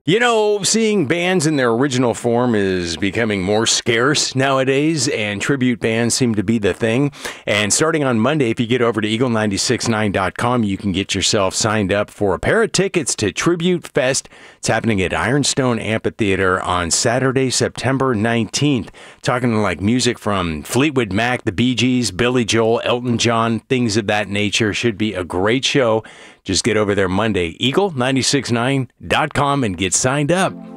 You know, seeing bands in their original form is becoming more scarce nowadays, and tribute bands seem to be the thing. And starting on Monday, if you get over to eagle969.com, you can get yourself signed up for a pair of tickets to Tribute Fest. It's happening at Ironstone Amphitheater on Saturday, September 19th. Talking like music from Fleetwood Mac, the Bee Gees, Billy Joel, Elton John, things of that nature. Should be a great show. Just get over there Monday, eagle969.com, and get signed up.